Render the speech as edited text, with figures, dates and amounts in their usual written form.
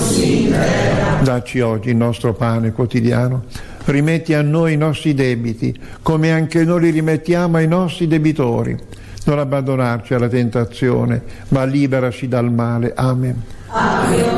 sì in terra. Dacci oggi il nostro pane quotidiano. Rimetti a noi i nostri debiti, come anche noi li rimettiamo ai nostri debitori. Non abbandonarci alla tentazione, ma liberaci dal male. Amen. A Dio